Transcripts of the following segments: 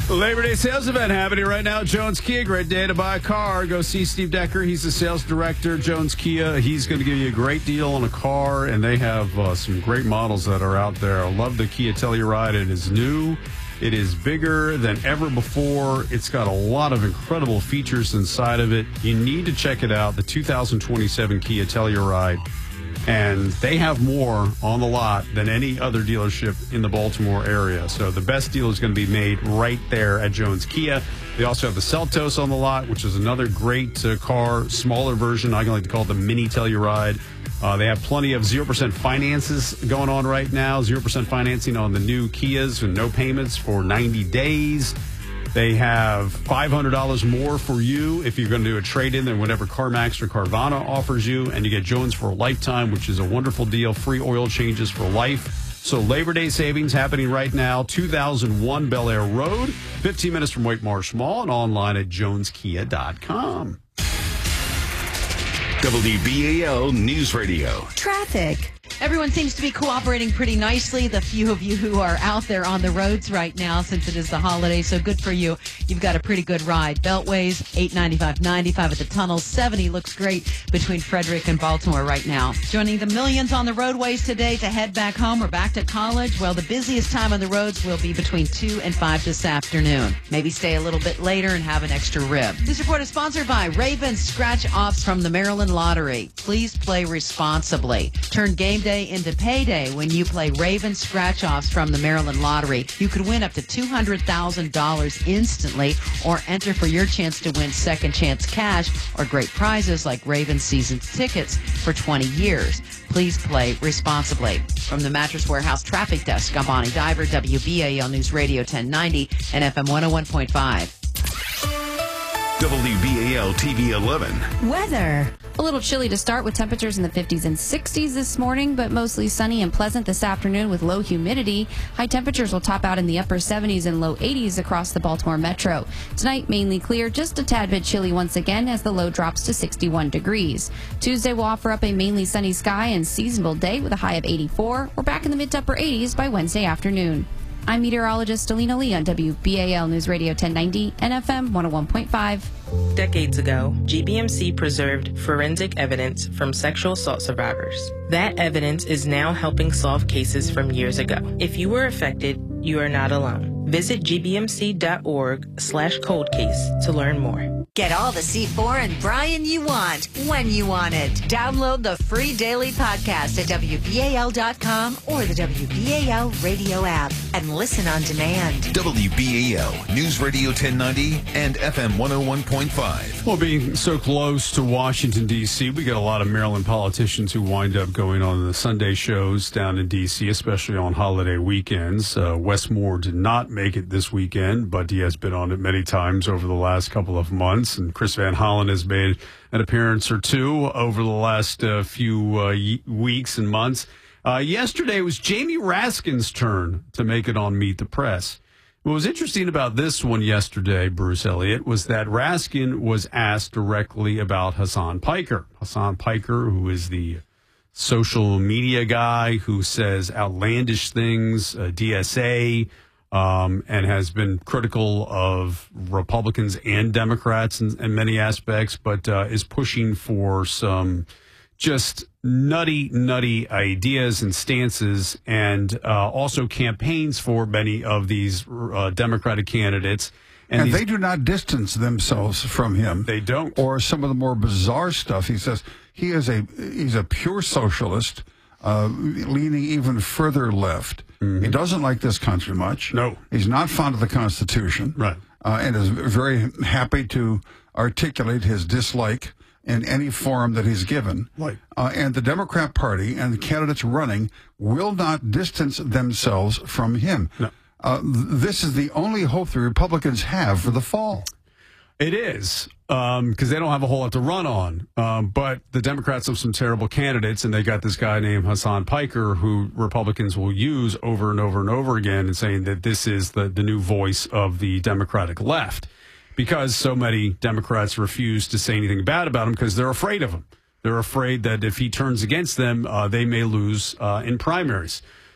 Labor Day sales event happening right now at Jones Kia. Great day to buy a car. Go see Steve Decker. He's the sales director, Jones Kia. He's going to give you a great deal on a car, and they have some great models that are out there. I love the Kia Telluride. It is new. It is bigger than ever before. It's got a lot of incredible features inside of it. You need to check it out, the 2027 Kia Telluride. And they have more on the lot than any other dealership in the Baltimore area. So the best deal is going to be made right there at Jones Kia. They also have the Seltos on the lot, which is another great car, smaller version. I like to call it the mini Telluride. They have plenty of 0% finances going on right now. 0% financing on the new Kias and no payments for 90 days. They have $500 more for you if you're going to do a trade-in than whatever CarMax or Carvana offers you. And you get Jones for a lifetime, which is a wonderful deal. Free oil changes for life. So Labor Day savings happening right now. 2001 Bel Air Road, 15 minutes from Wake Marsh Mall, and online at joneskia.com. WBAL News Radio. Traffic. Everyone seems to be cooperating pretty nicely. The few of you who are out there on the roads right now, since it is the holiday, so good for you. You've got a pretty good ride. Beltways, 895, 95 at the tunnels. 70 looks great between Frederick and Baltimore right now. Joining the millions on the roadways today to head back home or back to college, well, the busiest time on the roads will be between 2 and 5 this afternoon. Maybe stay a little bit later and have an extra rib. This report is sponsored by Ravens Scratch-Offs from the Maryland Lottery. Please play responsibly. Turn game day into payday when you play Ravens Scratch-Offs from the Maryland Lottery. You could win up to $200,000 instantly or enter for your chance to win second chance cash or great prizes like Ravens season tickets for 20 years. Please play responsibly. From the Mattress Warehouse Traffic Desk, I'm Bonnie Diver, WBAL News Radio 1090 and FM 101.5. WBAL TV 11. Weather. A little chilly to start with temperatures in the 50s and 60s this morning, but mostly sunny and pleasant this afternoon with low humidity. High temperatures will top out in the upper 70s and low 80s across the Baltimore metro. Tonight, mainly clear, just a tad bit chilly once again as the low drops to 61 degrees. Tuesday will offer up a mainly sunny sky and seasonable day with a high of 84. We're back in the mid to upper 80s by Wednesday afternoon. I'm meteorologist Alina Lee on WBAL News Radio 1090 and FM 101.5. Decades ago, GBMC preserved forensic evidence from sexual assault survivors. That evidence is now helping solve cases from years ago. If you were affected, you are not alone. Visit gbmc.org/coldcase to learn more. Get all the C4 and Brian you want, when you want it. Download the free daily podcast at WBAL.com or the WBAL radio app and listen on demand. WBAL News Radio 1090 and FM 101.5. Well, being so close to Washington, D.C., we get a lot of Maryland politicians who wind up going on the Sunday shows down in D.C., especially on holiday weekends. Wes Moore did not make it this weekend, but he has been on it many times over the last couple of months. And Chris Van Hollen has made an appearance or two over the last few weeks and months. Yesterday was Jamie Raskin's turn to make it on Meet the Press. What was interesting about this one yesterday, Bruce Elliott, was that Raskin was asked directly about Hassan Piker. Hassan Piker, who is the social media guy who says outlandish things, DSA, and has been critical of Republicans and Democrats in many aspects, but is pushing for some just nutty ideas and stances, and also campaigns for many of these Democratic candidates. And they do not distance themselves from him. They don't. Or some of the more bizarre stuff. He says he's a pure socialist, leaning even further left. Mm-hmm. He doesn't like this country much. No. He's not fond of the Constitution. Right. And is very happy to articulate his dislike in any forum that he's given. Right. And the Democrat Party and the candidates running will not distance themselves from him. No. This is the only hope the Republicans have for the fall. It is, because they don't have a whole lot to run on. But the Democrats have some terrible candidates, and they got this guy named Hassan Piker, who Republicans will use over and over and over again, and saying that this is the new voice of the Democratic left, because so many Democrats refuse to say anything bad about him because they're afraid of him. They're afraid that if he turns against them, they may lose in primaries.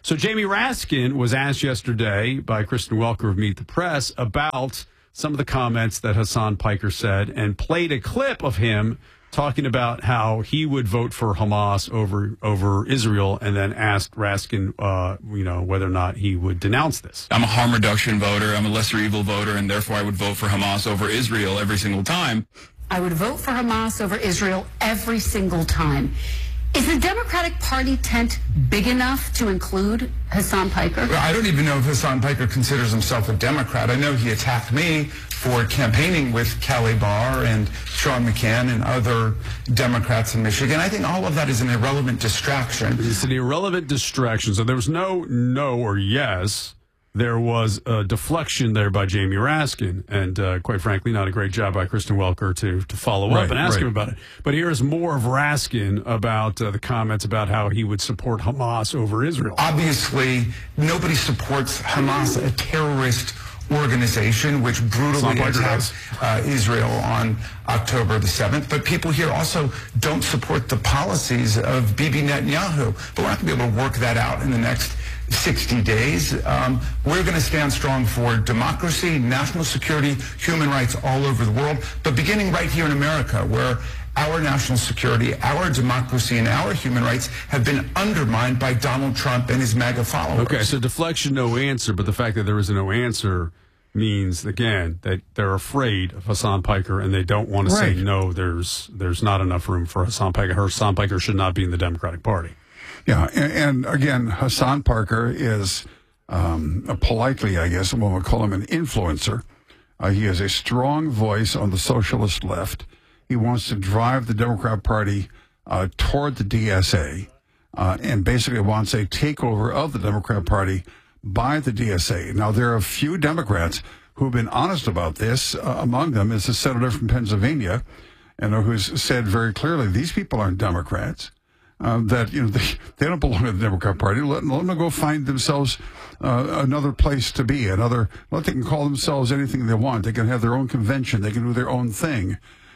So Jamie Raskin was asked yesterday by Kristen Welker of Meet the Press about some of the comments that Hassan Piker said, and played a clip of him talking about how he would vote for Hamas over Israel, and then asked Raskin, whether or not he would denounce this. I'm a harm reduction voter. I'm a lesser evil voter, and therefore I would vote for Hamas over Israel every single time. I would vote for Hamas over Israel every single time. Is the Democratic Party tent big enough to include Hassan Piker? Well, I don't even know if Hassan Piker considers himself a Democrat. I know he attacked me for campaigning with Kelly Barr and Sean McCann and other Democrats in Michigan. I think all of that is an irrelevant distraction. It's an irrelevant distraction. So there was no or yes. There was a deflection there by Jamie Raskin, and quite frankly, not a great job by Kristen Welker to follow up and ask him about it. But here's more of Raskin about the comments about how he would support Hamas over Israel. Obviously, nobody supports Hamas, a terrorist organization which brutally attacked Israel on October the 7th. But people here also don't support the policies of Bibi Netanyahu. But we're not going to be able to work that out in the next 60 days. We're going to stand strong for democracy, national security, human rights all over the world, but beginning right here in America, where our national security, our democracy, and our human rights have been undermined by Donald Trump and his MAGA followers. Okay, so deflection, no answer, but the fact that there is no answer means, again, that they're afraid of Hassan Piker, and they don't want to say, no, there's not enough room for Hassan Piker. Hassan Piker should not be in the Democratic Party. Yeah, and again, Hassan Piker is politely, I guess, we'll call him an influencer. He has a strong voice on the socialist left. He wants to drive the Democrat Party toward the DSA, and basically wants a takeover of the Democrat Party by the DSA. Now, there are a few Democrats who have been honest about this. Among them is the senator from Pennsylvania, who's said very clearly, these people aren't Democrats. That they don't belong to the Democrat Party. Let them go find themselves another place to be. Let they can call themselves anything they want. They can have their own convention. They can do their own thing.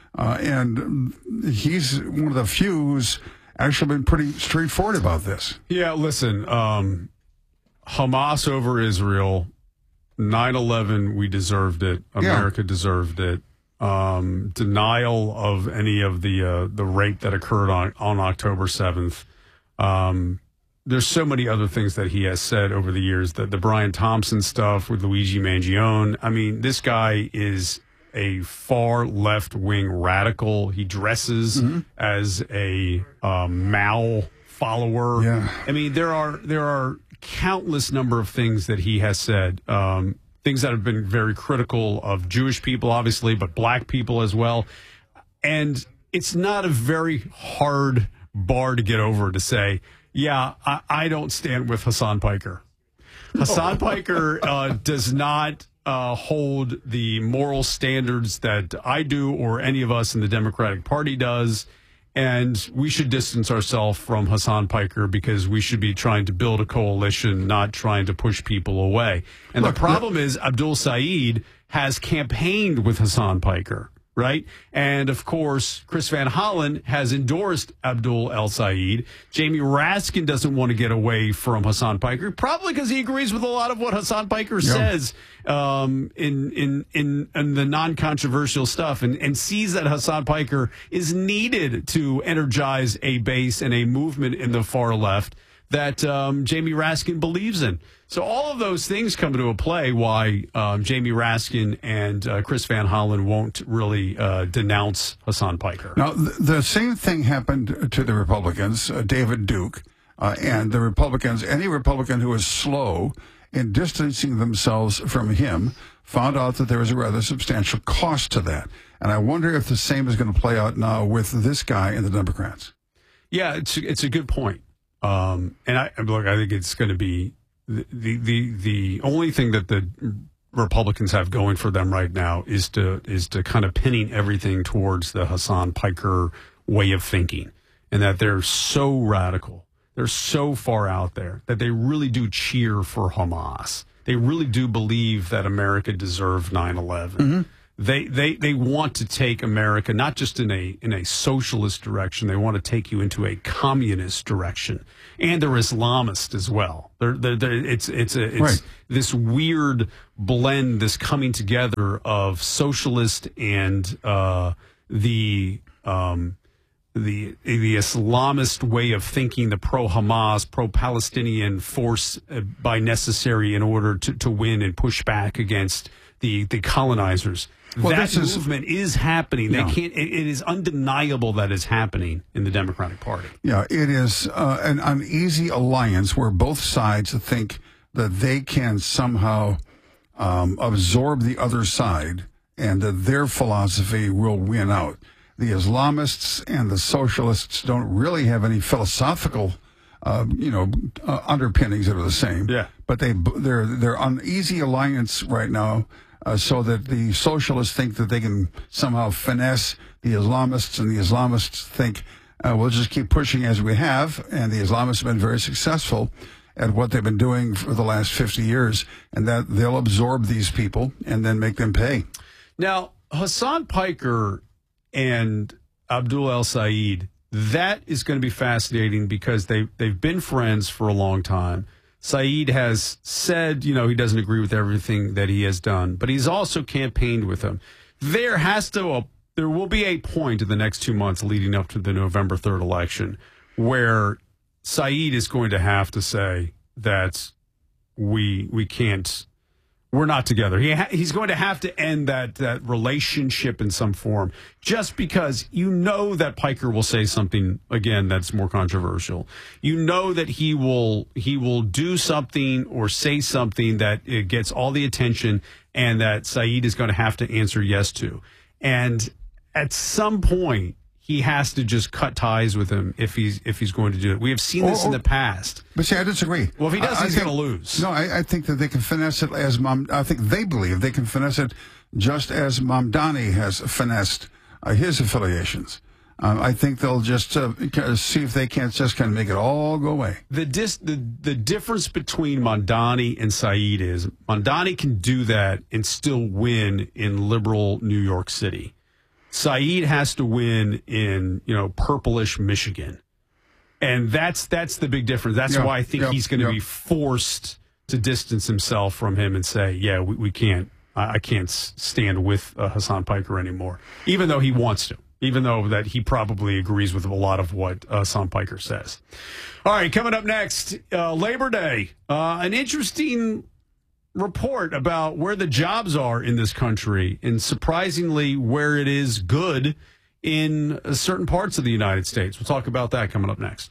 And he's one of the few who's actually been pretty straightforward about this. Yeah, listen, Hamas over Israel, 9/11, we deserved it. America deserved it. Denial of any of the rape that occurred on October 7th. There's so many other things that he has said over the years, that the Brian Thompson stuff with Luigi Mangione. I mean, this guy is a far left-wing radical. He dresses as a Mao follower. Yeah. I mean, there are countless number of things that he has said. Things that have been very critical of Jewish people, obviously, but black people as well. And it's not a very hard bar to get over to say, yeah, I don't stand with Hassan Piker. Hassan Piker does not hold the moral standards that I do or any of us in the Democratic Party does. And we should distance ourselves from Hassan Piker because we should be trying to build a coalition, not trying to push people away. And the problem is Abdul Saeed has campaigned with Hassan Piker, right? And, of course, Chris Van Hollen has endorsed Abdul El Saeed. Jamie Raskin doesn't want to get away from Hassan Piker, probably because he agrees with a lot of what Hassan Piker says in the non-controversial stuff, and sees that Hassan Piker is needed to energize a base and a movement in the far left that Jamie Raskin believes in. So all of those things come into play why Jamie Raskin and Chris Van Hollen won't really denounce Hassan Piker. Now, the same thing happened to the Republicans, David Duke, and the Republicans. Any Republican who is slow in distancing themselves from him found out that there was a rather substantial cost to that. And I wonder if the same is going to play out now with this guy and the Democrats. Yeah, it's a good point. And I think it's going to be the only thing that the Republicans have going for them right now is to kind of pinning everything towards the Hassan Piker way of thinking, and that they're so radical, they're so far out there that they really do cheer for Hamas. They really do believe that America deserved 9/11. They want to take America not just in a socialist direction. They want to take you into a communist direction, and they're Islamist as well. It's Right. this weird blend, this coming together of socialist and the Islamist way of thinking, the pro-Hamas, pro-Palestinian force by necessary in order to win and push back against the colonizers. Well, that movement is happening. They can't. It is undeniable that it's happening in the Democratic Party. Yeah, it is an uneasy alliance where both sides think that they can somehow absorb the other side and that their philosophy will win out. The Islamists and the socialists don't really have any philosophical, underpinnings that are the same. Yeah. But they're uneasy alliance right now. So that the socialists think that they can somehow finesse the Islamists, and the Islamists think we'll just keep pushing as we have. And the Islamists have been very successful at what they've been doing for the last 50 years, and that they'll absorb these people and then make them pay. Now, Hassan Piker and Abdul El Sayed, that is going to be fascinating because they've been friends for a long time. Saeed has said, he doesn't agree with everything that he has done, but he's also campaigned with him. There will be a point in the next 2 months leading up to the November 3rd election where Saeed is going to have to say that we're not together. He's going to have to end that relationship in some form, just because that Piker will say something again that's more controversial. That he will do something or say something that it gets all the attention, and that Saeed is going to have to answer yes to. And at some point, he has to just cut ties with him if he's going to do it. We have seen this in the past. But see, I disagree. Well, if he does, he's going to lose. No, I think that they can finesse it I think they believe they can finesse it just as Mamdani has finessed his affiliations. I think they'll just see if they can't just kind of make it all go away. The difference between Mamdani and Saeed is Mamdani can do that and still win in liberal New York City. Saeed has to win in, purplish Michigan. And that's the big difference. That's why I think he's going to be forced to distance himself from him and say, yeah, we can't, I can't stand with Hassan Piker anymore, even though he wants to, even though that he probably agrees with a lot of what Hassan Piker says. All right, coming up next, Labor Day, an interesting report about where the jobs are in this country, and surprisingly where it is good in certain parts of the United States. We'll talk about that coming up next.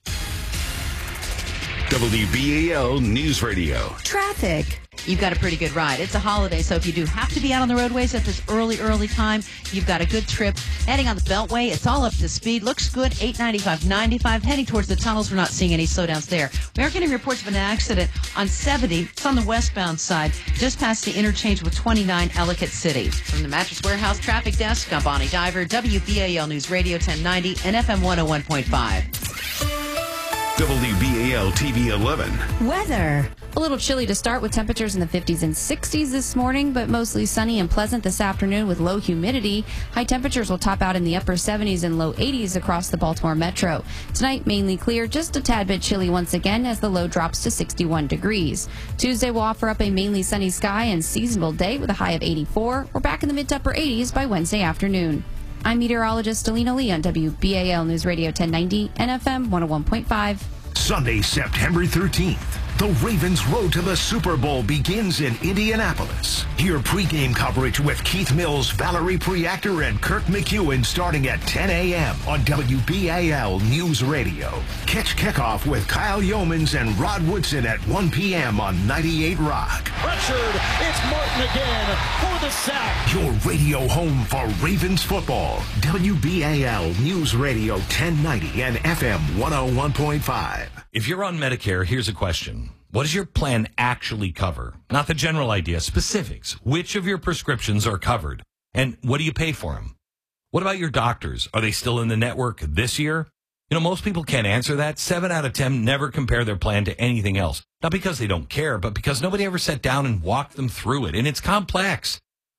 WBAL News Radio. Traffic. You've got a pretty good ride. It's a holiday, so if you do have to be out on the roadways at this early time, you've got a good trip. Heading on the Beltway, it's all up to speed. Looks good, 895, 95. Heading towards the tunnels, we're not seeing any slowdowns there. We are getting reports of an accident on 70. It's on the westbound side, just past the interchange with 29 Ellicott City. From the Mattress Warehouse Traffic Desk, I'm Bonnie Diver, WBAL News Radio 1090 and FM 101.5. WBAL TV 11. Weather. A little chilly to start with temperatures in the 50s and 60s this morning, but mostly sunny and pleasant this afternoon with low humidity. High temperatures will top out in the upper 70s and low 80s across the Baltimore metro. Tonight, mainly clear, just a tad bit chilly once again as the low drops to 61 degrees. Tuesday will offer up a mainly sunny sky and seasonable day with a high of 84. We're back in the mid to upper 80s by Wednesday afternoon. I'm meteorologist Alina Lee on WBAL News Radio 1090 and FM 101.5. Sunday, September 13th. The Ravens' road to the Super Bowl begins in Indianapolis. Hear pregame coverage with Keith Mills, Valerie Preactor, and Kirk McEwen starting at 10 a.m. on WBAL News Radio. Catch kickoff with Kyle Yeomans and Rod Woodson at 1 p.m. on 98 Rock. Pressured, it's Martin again for the sack. Your radio home for Ravens football. WBAL News Radio 1090 and FM 101.5. If you're on Medicare, here's a question. What does your plan actually cover? Not the general idea, specifics. Which of your prescriptions are covered? And what do you pay for them? What about your doctors? Are they still in the network this year? Most people can't answer that. 7 out of 10 never compare their plan to anything else. Not because they don't care, but because nobody ever sat down and walked them through it. And it's complex.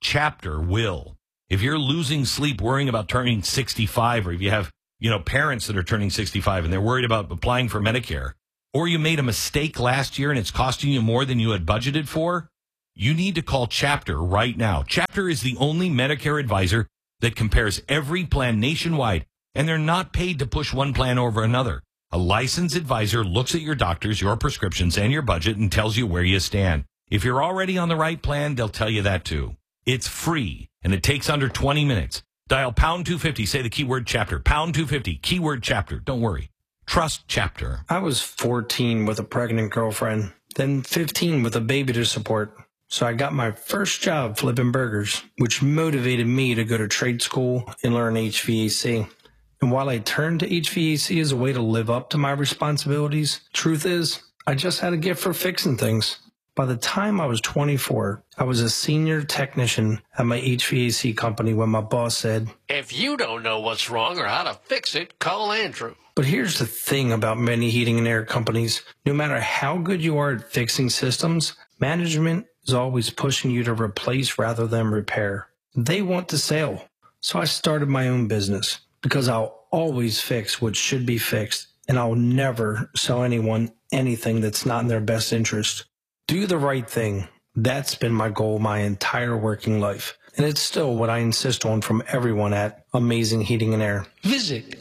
Chapter will. If you're losing sleep worrying about turning 65, or if you have, parents that are turning 65 and they're worried about applying for Medicare, or you made a mistake last year and it's costing you more than you had budgeted for, you need to call Chapter right now. Chapter is the only Medicare advisor that compares every plan nationwide, and they're not paid to push one plan over another. A licensed advisor looks at your doctors, your prescriptions, and your budget and tells you where you stand. If you're already on the right plan, they'll tell you that too. It's free, and it takes under 20 minutes. Dial pound 250, say the keyword Chapter. Pound 250, keyword Chapter. Don't worry. Trust Chapter. I was 14 with a pregnant girlfriend, then 15 with a baby to support. So I got my first job flipping burgers, which motivated me to go to trade school and learn HVAC. And while I turned to HVAC as a way to live up to my responsibilities, truth is, I just had a gift for fixing things. By the time I was 24, I was a senior technician at my HVAC company when my boss said, "If you don't know what's wrong or how to fix it, call Andrew." But here's the thing about many heating and air companies. No matter how good you are at fixing systems, management is always pushing you to replace rather than repair. They want to sell. So I started my own business because I'll always fix what should be fixed, and I'll never sell anyone anything that's not in their best interest. Do the right thing. That's been my goal my entire working life. And it's still what I insist on from everyone at Amazing Heating and Air. Visit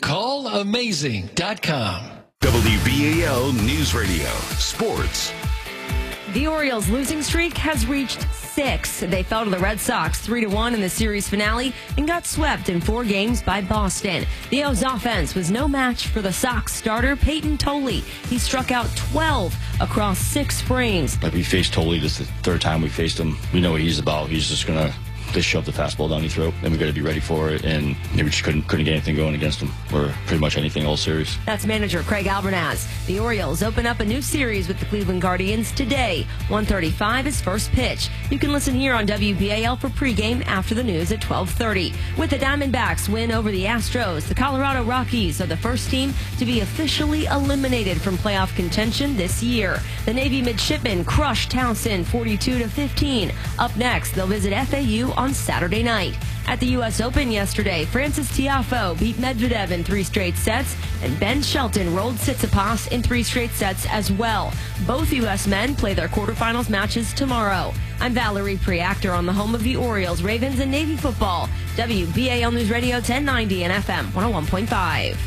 callamazing.com. WBAL News Radio. Sports. The Orioles' losing streak has reached 6. They fell to the Red Sox 3-1 in the series finale and got swept in 4 games by Boston. The O's offense was no match for the Sox starter Peyton Tolley. He struck out 12 across 6 frames. Like, we faced Tolley, this is the third time we faced him. We know what he's about. He's just going to shove the fastball down your throat, and we got to be ready for it, and we just couldn't get anything going against him, or pretty much anything all series. That's manager Craig Albernaz. The Orioles open up a new series with the Cleveland Guardians today. 1:35 is first pitch. You can listen here on WBAL for pregame after the news at 12:30. With the Diamondbacks win over the Astros, the Colorado Rockies are the first team to be officially eliminated from playoff contention this year. The Navy midshipmen crushed Townsend 42-15. Up next, they'll visit FAU on Saturday night. At the U.S. Open yesterday, Francis Tiafoe beat Medvedev in 3 straight sets, and Ben Shelton rolled Tsitsipas in 3 straight sets as well. Both U.S. men play their quarterfinals matches tomorrow. I'm Valerie Preactor on the home of the Orioles, Ravens, and Navy football. WBAL News Radio 1090 and FM 101.5.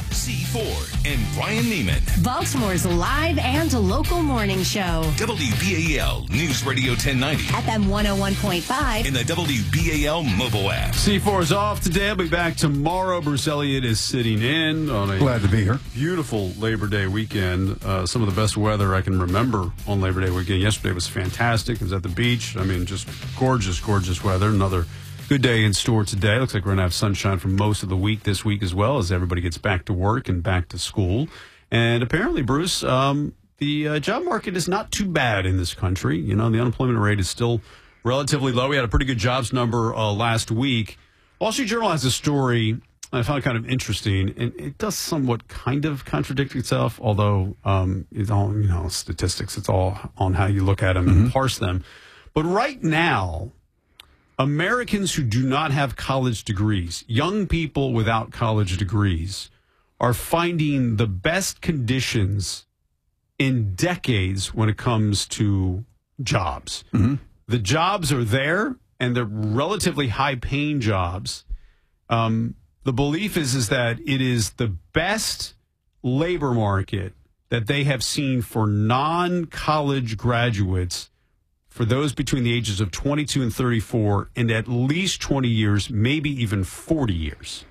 C4 and Brian Neiman. Baltimore's live and local morning show. WBAL News Radio 1090. FM 101.5. In the WBAL mobile app. C4 is off today. I'll be back tomorrow. Bruce Elliott is sitting in on a glad to be here. Beautiful Labor Day weekend. Some of the best weather I can remember on Labor Day weekend. Yesterday was fantastic. It was at the beach. I mean, just gorgeous, gorgeous weather. Another good day in store today. Looks like we're going to have sunshine for most of the week this week as well, as everybody gets back to work and back to school. And apparently, Bruce, the job market is not too bad in this country. You know, the unemployment rate is still relatively low. We had a pretty good jobs number last week. Wall Street Journal has a story I found kind of interesting, and it does somewhat kind of contradict itself, although it's all, statistics. It's all on how you look at them and parse them. But right now, Americans who do not have college degrees, young people without college degrees, are finding the best conditions in decades when it comes to jobs. The jobs are there, and they're relatively high-paying jobs. The belief is that it is the best labor market that they have seen for non-college graduates for those between the ages of 22 and 34 in at least 20 years, maybe even 40 years.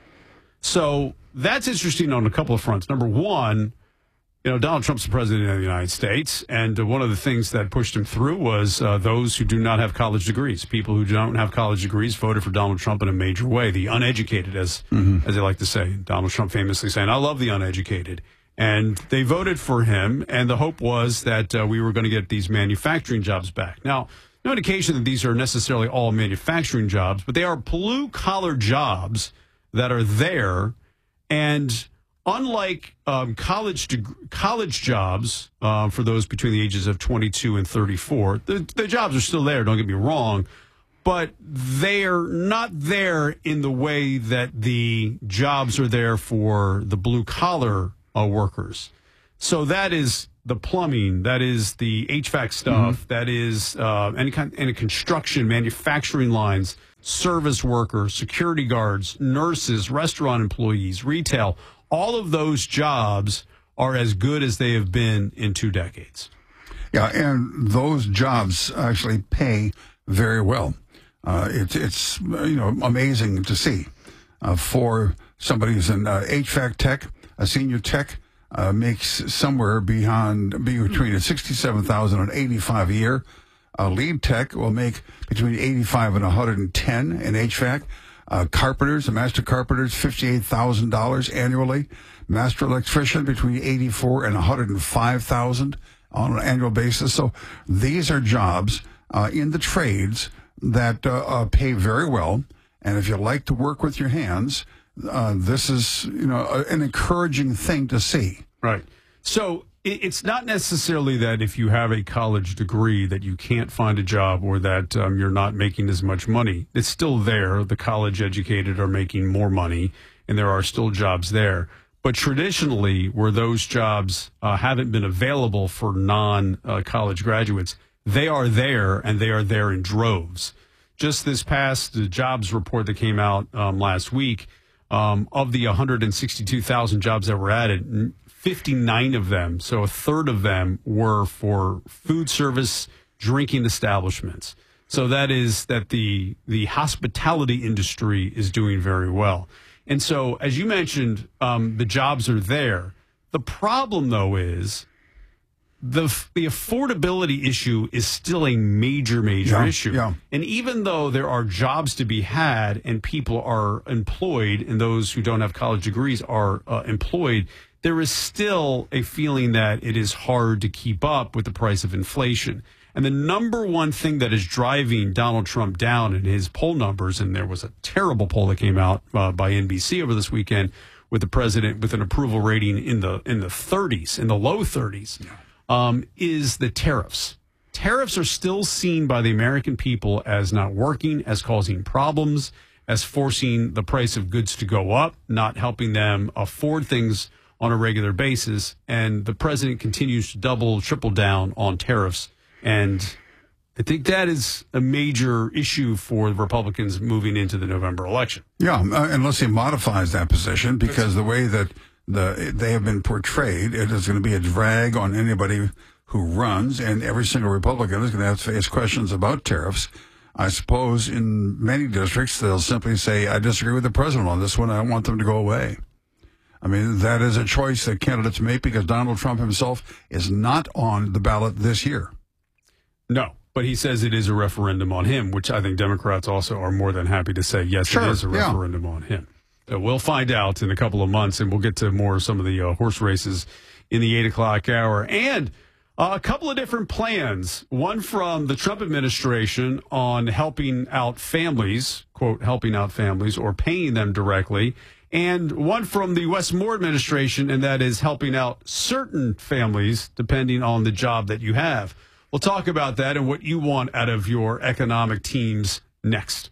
So that's interesting on a couple of fronts. Number one, Donald Trump's the president of the United States, and one of the things that pushed him through was those who do not have college degrees. People who don't have college degrees voted for Donald Trump in a major way. The uneducated, as they like to say. Donald Trump famously saying, "I love the uneducated." And they voted for him, and the hope was that we were going to get these manufacturing jobs back. Now, no indication that these are necessarily all manufacturing jobs, but they are blue-collar jobs that are there. And unlike college jobs for those between the ages of 22 and 34, the jobs are still there, don't get me wrong. but they're not there in the way that the jobs are there for the blue-collar workers. So that is the plumbing, that is the HVAC stuff, that is any of construction, manufacturing lines, service workers, security guards, nurses, restaurant employees, retail. All of those jobs are as good as they have been in 2 decades. Yeah, and those jobs actually pay very well. It's amazing to see for somebody who's an HVAC tech, a senior tech, makes somewhere between $67,000 and $85,000 a year. A lead tech will make between $85,000 and $110,000 in HVAC. Carpenters, a master carpenters, $58,000 annually. Master electrician between $84,000 and $105,000 on an annual basis. So these are jobs in the trades that pay very well. And if you like to work with your hands, this is an encouraging thing to see. Right. So it's not necessarily that if you have a college degree that you can't find a job or that you're not making as much money. It's still there. The college educated are making more money, and there are still jobs there. But traditionally, where those jobs haven't been available for non-college graduates, they are there, and they are there in droves. Just this past jobs report that came out last week, of the 162,000 jobs that were added, 59 of them, so a third of them, were for food service drinking establishments. So that is that the hospitality industry is doing very well. And so, as you mentioned, the jobs are there. The problem, though, is the affordability issue is still a major issue. Yeah. And even though there are jobs to be had and people are employed, and those who don't have college degrees are employed, there is still a feeling that it is hard to keep up with the price of inflation. And the number one thing that is driving Donald Trump down in his poll numbers, and there was a terrible poll that came out by NBC over this weekend with the president with an approval rating in the 30s, in the low 30s, is the tariffs. Tariffs are still seen by the American people as not working, as causing problems, as forcing the price of goods to go up, not helping them afford things on a regular basis. And the president continues to double, triple down on tariffs. And I think that is a major issue for the Republicans moving into the November election. Yeah, unless he modifies that position, because the way that they have been portrayed, it is going to be a drag on anybody who runs, and every single Republican is going to have to face questions about tariffs. I suppose in many districts, they'll simply say, I disagree with the president on this one. I want them to go away. I mean, that is a choice that candidates make because Donald Trump himself is not on the ballot this year. No, but he says it is a referendum on him, which I think Democrats also are more than happy to say, yes, sure, it is a referendum on him. So we'll find out in a couple of months, and we'll get to more of some of the horse races in the 8 o'clock hour. And a couple of different plans, one from the Trump administration on helping out families, quote, helping out families or paying them directly, and one from the Wes Moore administration, and that is helping out certain families depending on the job that you have. We'll talk about that and what you want out of your economic teams next.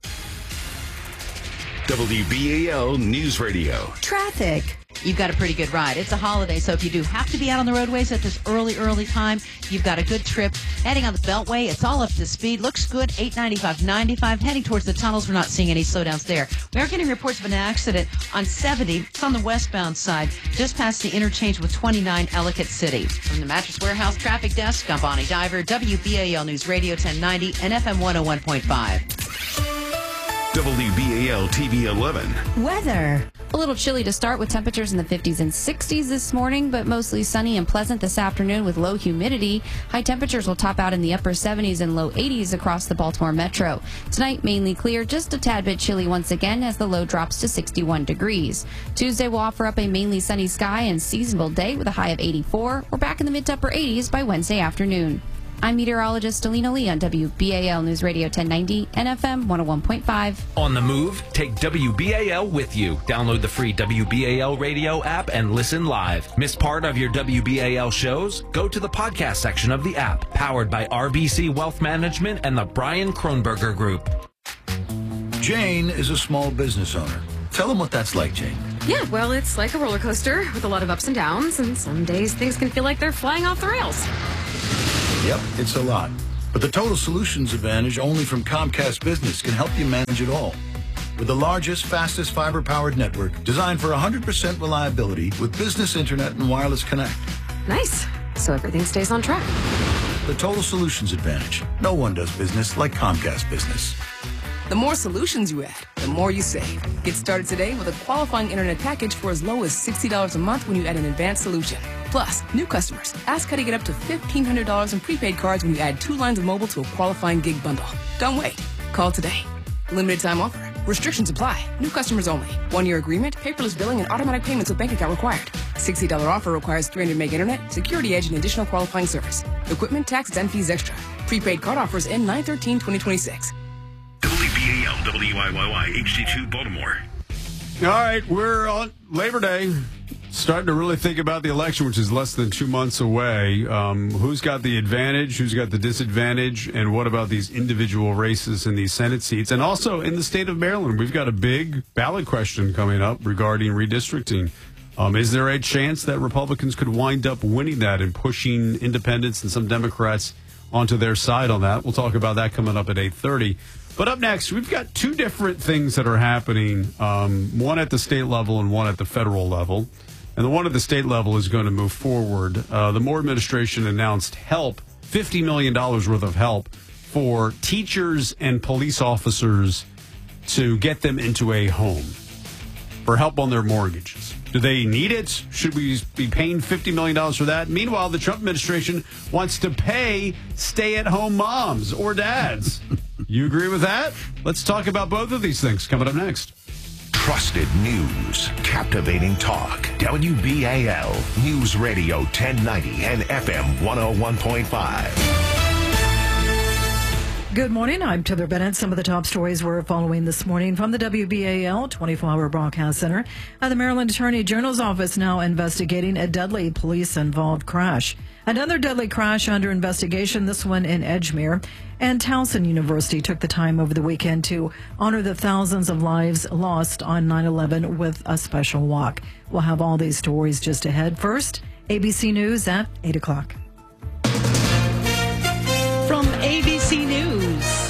WBAL News Radio. Traffic. You've got a pretty good ride. It's a holiday, so if you do have to be out on the roadways at this early time, you've got a good trip. Heading on the Beltway, it's all up to speed. Looks good. 895, 95. Heading towards the tunnels, we're not seeing any slowdowns there. We are getting reports of an accident on 70. It's on the westbound side, just past the interchange with 29 Ellicott City. From the Mattress Warehouse Traffic Desk, I'm Bonnie Diver, WBAL News Radio 1090 and FM 101.5. WBAL TV 11. Weather. A little chilly to start with temperatures in the 50s and 60s this morning, but mostly sunny and pleasant this afternoon with low humidity. High temperatures will top out in the upper 70s and low 80s across the Baltimore metro. Tonight, mainly clear, just a tad bit chilly once again as the low drops to 61 degrees. Tuesday will offer up a mainly sunny sky and seasonable day with a high of 84. We're back in the mid to upper 80s by Wednesday afternoon. I'm meteorologist Alina Lee on WBAL News Radio 1090 and FM 101.5. On the move, take WBAL with you. Download the free WBAL radio app and listen live. Miss part of your WBAL shows? Go to the podcast section of the app, powered by RBC Wealth Management and the Brian Kronberger Group. Jane is a small business owner. Tell them what that's like, Jane. Yeah, well, it's like a roller coaster with a lot of ups and downs, and some days things can feel like they're flying off the rails. Yep, it's a lot. But the Total Solutions Advantage only from Comcast Business can help you manage it all. With the largest, fastest fiber-powered network designed for 100% reliability with business internet and wireless connect. Nice. So everything stays on track. The Total Solutions Advantage. No one does business like Comcast Business. The more solutions you add, the more you save. Get started today with a qualifying internet package for as low as $60 a month when you add an advanced solution. Plus, new customers, ask how to get up to $1,500 in prepaid cards when you add 2 lines of mobile to a qualifying gig bundle. Don't wait. Call today. Limited time offer. Restrictions apply. New customers only. 1-year agreement, paperless billing, and automatic payments with bank account required. $60 offer requires 300 meg internet, security edge, and additional qualifying service. Equipment, taxes, and fees extra. Prepaid card offers end 9/13/2026. WBAL, WIYY, HD2 Baltimore. All right, we're on Labor Day. Starting to really think about the election, which is less than 2 months away. Who's got the advantage? Who's got the disadvantage? And what about these individual races in these Senate seats? And also in the state of Maryland, we've got a big ballot question coming up regarding redistricting. Is there a chance that Republicans could wind up winning that and pushing independents and some Democrats onto their side on that? We'll talk about that coming up at 8:30. But up next, we've got 2 different things that are happening, one at the state level and one at the federal level. And the one at the state level is going to move forward. The Moore administration announced help, $50 million worth of help for teachers and police officers to get them into a home for help on their mortgages. Do they need it? Should we be paying $50 million for that? Meanwhile, the Trump administration wants to pay stay-at-home moms or dads. You agree with that? Let's talk about both of these things coming up next. Trusted news, captivating talk. WBAL News Radio 1090 and FM 101.5. Good morning. I'm Heather Bennett. Some of the top stories we're following this morning from the WBAL 24-hour broadcast center. The Maryland Attorney General's office now investigating a deadly police-involved crash. Another deadly crash under investigation, this one in Edgemere. And Towson University took the time over the weekend to honor the thousands of lives lost on 9/11 with a special walk. We'll have all these stories just ahead. First, ABC News at 8 o'clock. From ABC News,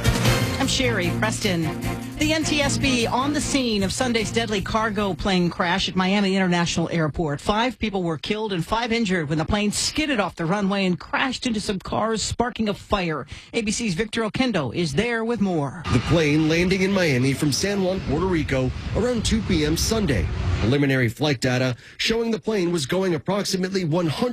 I'm Sherry Preston. The NTSB on the scene of Sunday's deadly cargo plane crash at Miami International Airport. 5 people were killed and 5 injured when the plane skidded off the runway and crashed into some cars, sparking a fire. ABC's Victor Oquendo is there with more. The plane landing in Miami from San Juan, Puerto Rico, around 2 p.m. Sunday. Preliminary flight data showing the plane was going approximately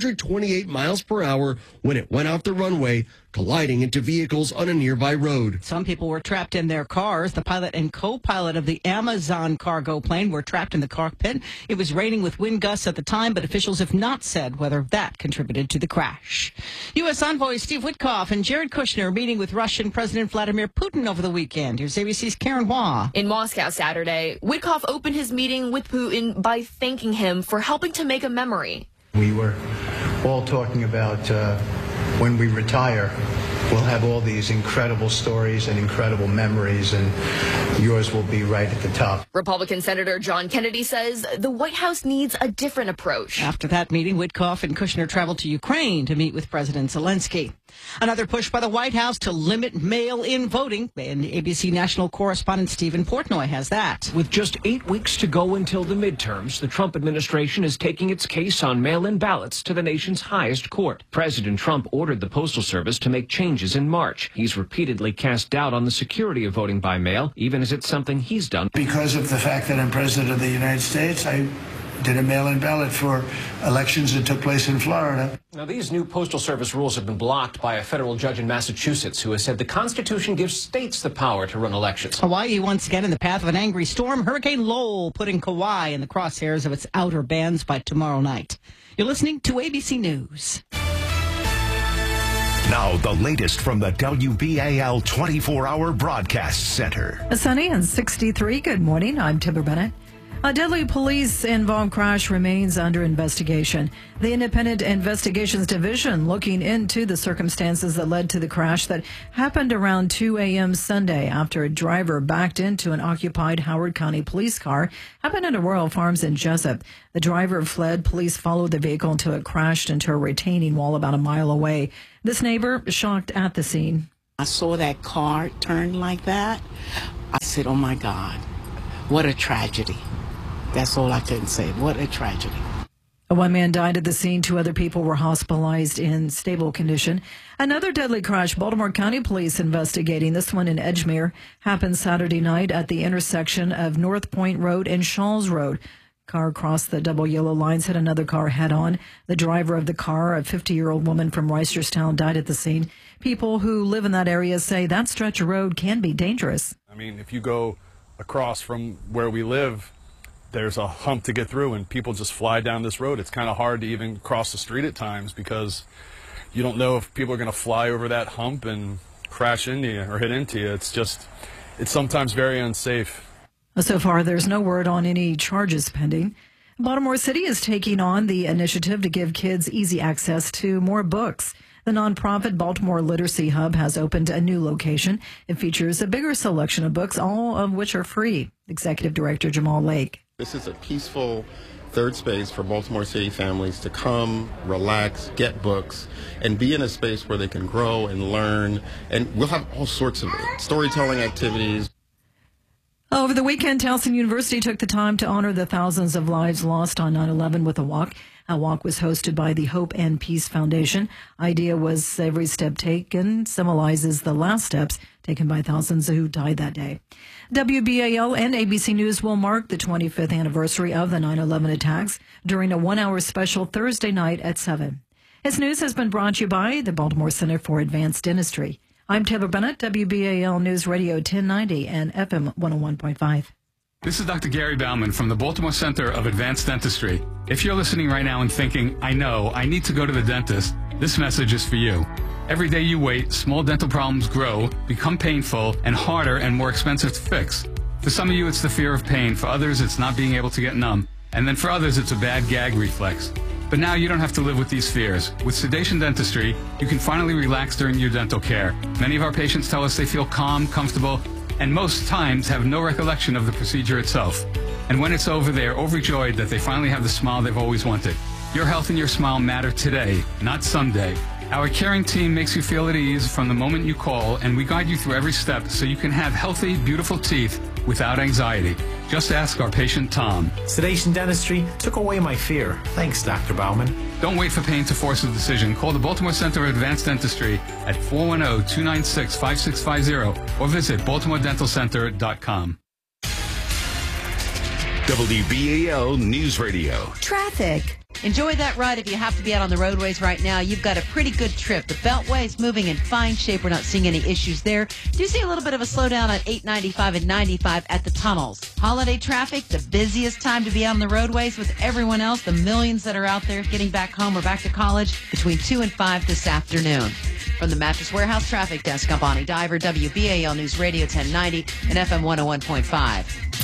128 miles per hour when it went off the runway, colliding into vehicles on a nearby road. Some people were trapped in their cars. The pilot and co-pilot of the Amazon cargo plane were trapped in the cockpit. It was raining with wind gusts at the time, but officials have not said whether that contributed to the crash. U.S. envoy Steve Witkoff and Jared Kushner meeting with Russian President Vladimir Putin over the weekend. Here's ABC's Karen Hua. In Moscow Saturday, Witkoff opened his meeting with Putin by thanking him for helping to make a memory. We were all talking about when we retire, we'll have all these incredible stories and incredible memories, and yours will be right at the top. Republican Senator John Kennedy says the White House needs a different approach. After that meeting, Witkoff and Kushner traveled to Ukraine to meet with President Zelensky. Another push by the White House to limit mail-in voting, and ABC national correspondent Stephen Portnoy has that. With just 8 weeks to go until the midterms, the Trump administration is taking its case on mail-in ballots to the nation's highest court. President Trump ordered the Postal Service to make changes in March. He's repeatedly cast doubt on the security of voting by mail, even as it's something he's done. Because of the fact that I'm president of the United States, I did a mail-in ballot for elections that took place in Florida. Now, these new Postal Service rules have been blocked by a federal judge in Massachusetts who has said the Constitution gives states the power to run elections. Hawaii once again in the path of an angry storm. Hurricane Lowell putting Kauai in the crosshairs of its outer bands by tomorrow night. You're listening to ABC News. Now, the latest from the WBAL 24-hour broadcast center. Sunny and 63. Good morning. I'm Timber Bennett. A deadly police-involved crash remains under investigation. The Independent Investigations Division looking into the circumstances that led to the crash that happened around 2 a.m. Sunday after a driver backed into an occupied Howard County police car. Happened at Royal Farms in Jessup. The driver fled. Police followed the vehicle until it crashed into a retaining wall about a mile away. This neighbor shocked at the scene. I saw that car turn like that. I said, oh my God, what a tragedy. That's all I can say. What a tragedy. One man died at the scene. 2 other people were hospitalized in stable condition. Another deadly crash, Baltimore County Police investigating. This one in Edgemere happened Saturday night at the intersection of North Point Road and Shawls Road. Car crossed the double yellow lines, hit another car head on. The driver of the car, a 50-year-old woman from Reisterstown, died at the scene. People who live in that area say that stretch of road can be dangerous. I mean, if you go across from where we live, there's a hump to get through, and people just fly down this road. It's kind of hard to even cross the street at times because you don't know if people are going to fly over that hump and crash into you or hit into you. It's sometimes very unsafe. So far, there's no word on any charges pending. Baltimore City is taking on the initiative to give kids easy access to more books. The nonprofit Baltimore Literacy Hub has opened a new location. It features a bigger selection of books, all of which are free. Executive Director Jamal Lake. This is a peaceful third space for Baltimore City families to come, relax, get books, and be in a space where they can grow and learn. And we'll have all sorts of storytelling activities. Over the weekend, Towson University took the time to honor the thousands of lives lost on 9/11 with a walk. A walk was hosted by the Hope and Peace Foundation. Idea was every step taken symbolizes the last steps taken by thousands who died that day. WBAL and ABC News will mark the 25th anniversary of the 9/11 attacks during a 1-hour special Thursday night at 7. This news has been brought to you by the Baltimore Center for Advanced Dentistry. I'm Taylor Bennett, WBAL News Radio 1090 and FM 101.5. This is Dr. Gary Bauman from the Baltimore Center of Advanced Dentistry. If you're listening right now and thinking, I know, I need to go to the dentist, this message is for you. Every day you wait, small dental problems grow, become painful, and harder and more expensive to fix. For some of you, it's the fear of pain. For others, it's not being able to get numb. And then for others, it's a bad gag reflex. But now you don't have to live with these fears. With Sedation Dentistry, you can finally relax during your dental care. Many of our patients tell us they feel calm, comfortable, and most times have no recollection of the procedure itself. And when it's over, they are overjoyed that they finally have the smile they've always wanted. Your health and your smile matter today, not someday. Our caring team makes you feel at ease from the moment you call, and we guide you through every step so you can have healthy, beautiful teeth without anxiety. Just ask our patient Tom. Sedation Dentistry took away my fear. Thanks, Dr. Bauman. Don't wait for pain to force a decision. Call the Baltimore Center of Advanced Dentistry at 410-296-5650 or visit BaltimoreDentalCenter.com. WBAL News Radio. Traffic. Enjoy that ride if you have to be out on the roadways right now. You've got a pretty good trip. The Beltway is moving in fine shape. We're not seeing any issues there. Do see a little bit of a slowdown on 895 and 95 at the tunnels. Holiday traffic, the busiest time to be out on the roadways with everyone else. The millions that are out there getting back home or back to college between 2 and 5 this afternoon. From the Mattress Warehouse Traffic Desk, I'm Bonnie Diver, WBAL News Radio 1090 and FM 101.5.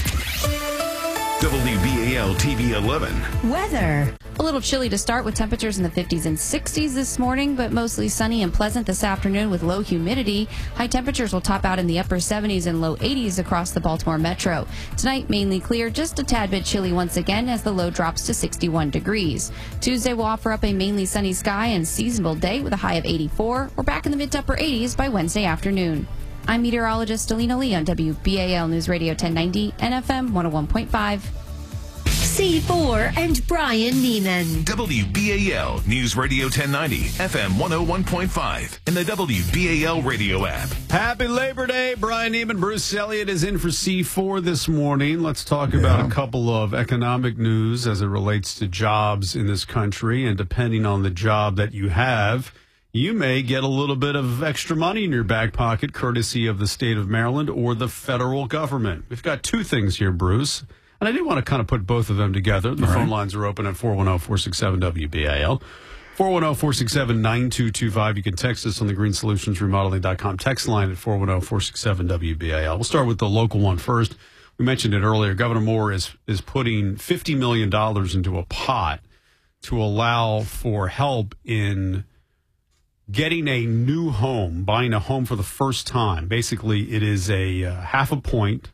WBAL TV 11. Weather. A little chilly to start with temperatures in the 50s and 60s this morning, but mostly sunny and pleasant this afternoon with low humidity. High temperatures will top out in the upper 70s and low 80s across the Baltimore metro. Tonight, mainly clear, just a tad bit chilly once again as the low drops to 61 degrees. Tuesday will offer up a mainly sunny sky and seasonable day with a high of 84. We're back in the mid to upper 80s by Wednesday afternoon. I'm meteorologist Alina Lee on WBAL News Radio 1090 and FM 101.5. C4 and Brian Neiman. WBAL News Radio 1090, FM 101.5, and the WBAL radio app. Happy Labor Day. Brian Neiman, Bruce Elliott is in for C4 this morning. Let's talk about a couple of economic news as it relates to jobs in this country. And depending on the job that you have, you may get a little bit of extra money in your back pocket, courtesy of the state of Maryland or the federal government. We've got two things here, Bruce. And I did want to kind of put both of them together. The phone lines are open at 410-467-WBAL. 410-467-9225. You can text us on the greensolutionsremodeling.com text line at 410-467-WBAL. We'll start with the local one first. We mentioned it earlier. Governor Moore is putting $50 million into a pot to allow for help in getting a new home, buying a home for the first time. Basically, it is a half a point,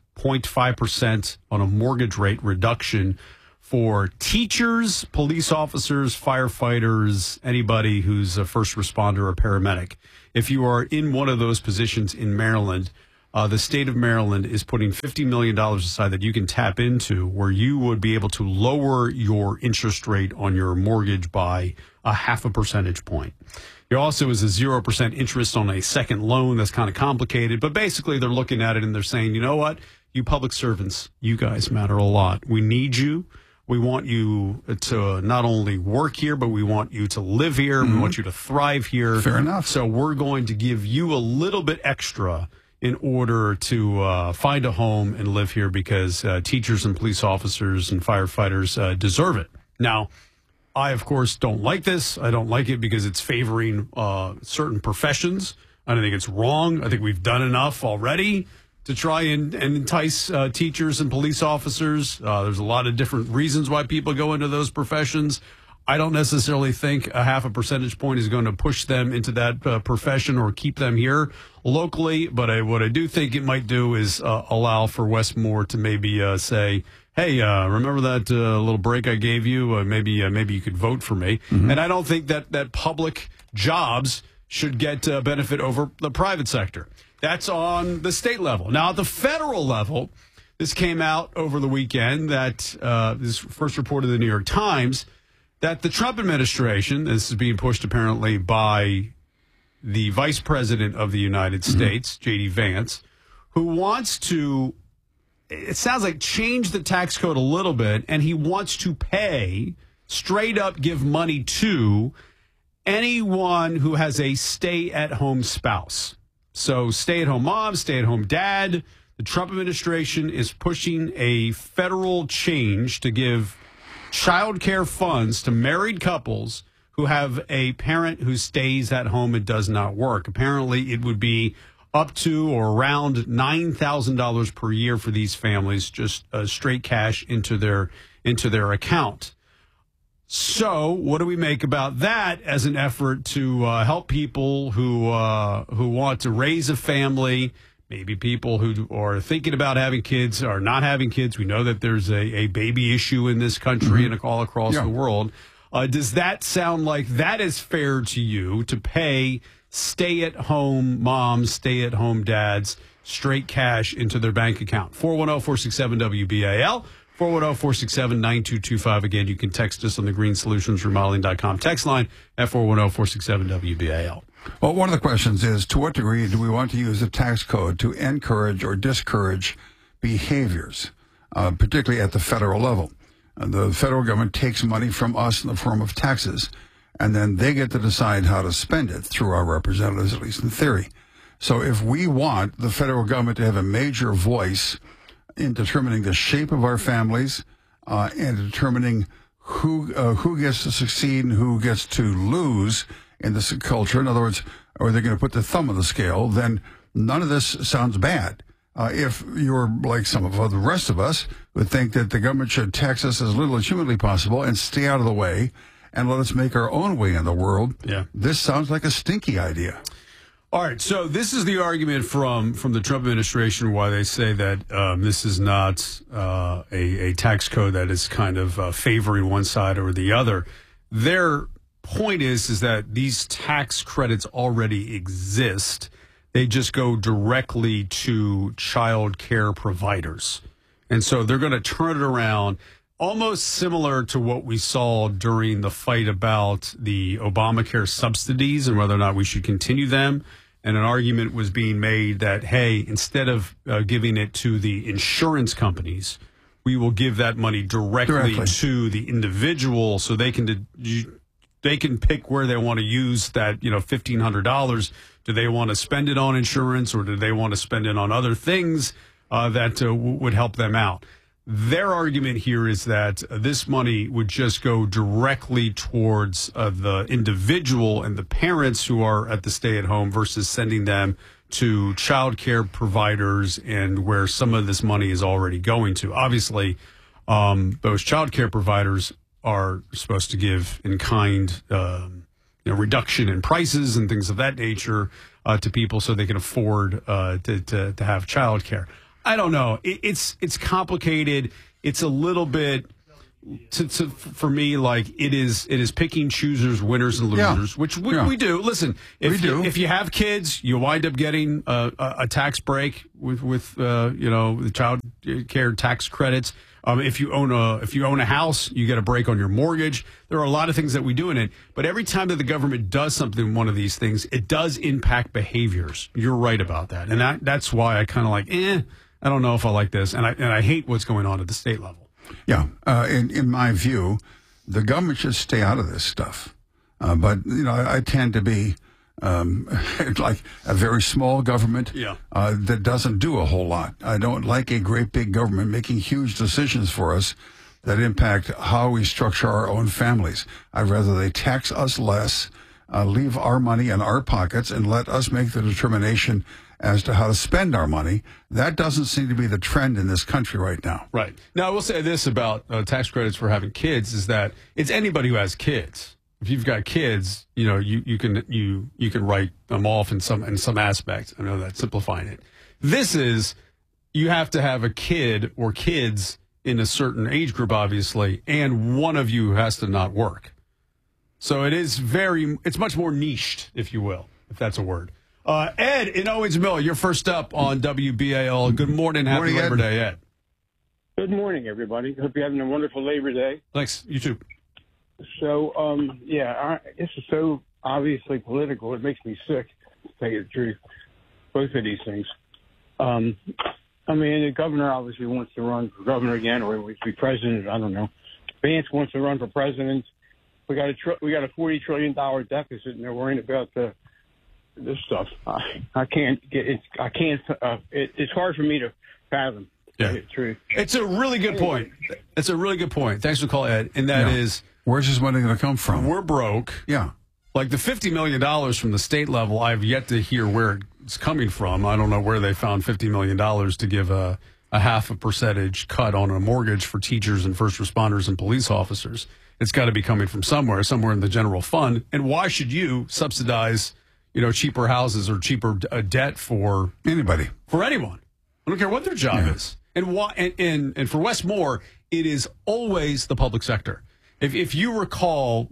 0.5% on a mortgage rate reduction for teachers, police officers, firefighters, anybody who's a first responder or paramedic. If you are in one of those positions in Maryland, the state of Maryland is putting $50 million aside that you can tap into, where you would be able to lower your interest rate on your mortgage by a half a percentage point. There also is a 0% interest on a second loan. That's kind of complicated, but basically they're looking at it and they're saying, you know what, you public servants, you guys matter a lot. We need you. We want you to not only work here, but we want you to live here. We want you to thrive here. Fair enough. So we're going to give you a little bit extra in order to find a home and live here, because teachers and police officers and firefighters deserve it. Now, I, of course, don't like this. I don't like it because it's favoring certain professions. I don't think it's wrong. I think we've done enough already to try and entice teachers and police officers. There's a lot of different reasons why people go into those professions. I don't necessarily think a half a percentage point is going to push them into that profession or keep them here locally. But what I do think it might do is allow for Wes Moore to maybe say, hey, remember that little break I gave you? Maybe you could vote for me. And I don't think that public jobs should get benefit over the private sector. That's on the state level. Now, at the federal level, this came out over the weekend that this first reported in the New York Times, that the Trump administration, this is being pushed apparently by the Vice President of the United States, J.D. Vance, who wants to, it sounds like, change the tax code a little bit, and he wants to pay, straight up give money to anyone who has a stay-at-home spouse. So stay-at-home mom, stay-at-home dad. The Trump administration is pushing a federal change to give child care funds to married couples who have a parent who stays at home and does not work. Apparently, it would be up to or around $9,000 per year for these families, just straight cash into their account. So what do we make about that as an effort to help people who want to raise a family, maybe people who are thinking about having kids or not having kids? We know that there's a baby issue in this country and all across the world. Does that sound like that is fair to you, to pay stay-at-home moms, stay-at-home dads straight cash into their bank account? 410-467-WBAL. 410-467-9225. Again, you can text us on the greensolutionsremodeling.com text line at 410-467-WBAL. Well, one of the questions is, to what degree do we want to use the tax code to encourage or discourage behaviors, particularly at the federal level? The federal government takes money from us in the form of taxes, and then they get to decide how to spend it through our representatives, at least in theory. So if we want the federal government to have a major voice in determining the shape of our families and determining who gets to succeed and who gets to lose in this culture, in other words, are they going to put the thumb on the scale, then none of this sounds bad. If you're like some of the rest of us would think that the government should tax us as little as humanly possible and stay out of the way and let us make our own way in the world, this sounds like a stinky idea. All right, so this is the argument from the Trump administration why they say that this is not a tax code that is kind of favoring one side or the other. Their point is that these tax credits already exist. They just go directly to child care providers. And so they're going to turn it around, almost similar to what we saw during the fight about the Obamacare subsidies and whether or not we should continue them. And an argument was being made that, hey, instead of giving it to the insurance companies, we will give that money directly to the individual so they can pick where they want to use that, $1,500. Do they want to spend it on insurance, or do they want to spend it on other things that would help them out? Their argument here is that this money would just go directly towards the individual and the parents who are at the stay-at-home versus sending them to child care providers and where some of this money is already going to. Obviously, those child care providers are supposed to give in kind reduction in prices and things of that nature to people so they can afford to have child care. I don't know. It's complicated. It's a little bit for me like it is picking choosers, winners and losers, which we do. Listen, if you have kids, you wind up getting a tax break with the child care tax credits. If you own a house, you get a break on your mortgage. There are a lot of things that we do in it, but every time that the government does something, one of these things, it does impact behaviors. You're right about that, and that's why I kind of like, I don't know if I like this, and I hate what's going on at the state level. Yeah, in my view, the government should stay out of this stuff. But I tend to be like a very small government that doesn't do a whole lot. I don't like a great big government making huge decisions for us that impact how we structure our own families. I'd rather they tax us less, leave our money in our pockets, and let us make the determination as to how to spend our money. That doesn't seem to be the trend in this country right now. Right. Now, I will say this about tax credits for having kids is that it's anybody who has kids. If you've got kids, you can write them off in some aspects. I know that's simplifying it. This is, you have to have a kid or kids in a certain age group, obviously, and one of you has to not work. So it's much more niched, if you will, if that's a word. Ed in Owens Mill, you're first up on WBAL. Good morning. Happy Labor Day, Ed. Good morning, everybody. Hope you're having a wonderful Labor Day. Thanks. You too. So, this is so obviously political. It makes me sick, to tell you the truth, both of these things. The governor obviously wants to run for governor again, or wants to be president. I don't know. Vance wants to run for president. We got a $40 trillion deficit, and they're worrying about this stuff. I can't get it. It's hard for me to fathom. Yeah, it's a really good point. It's a really good point. Thanks for calling, Ed. And that is, where's this money going to come from? We're broke. Yeah, like the $50 million from the state level. I've yet to hear where it's coming from. I don't know where they found $50 million to give a 0.5% cut on a mortgage for teachers and first responders and police officers. It's got to be coming from somewhere in the general fund. And why should you subsidize, cheaper houses or cheaper debt for anybody, for anyone? I don't care what their job is. And why? And for Wes Moore, it is always the public sector. If you recall,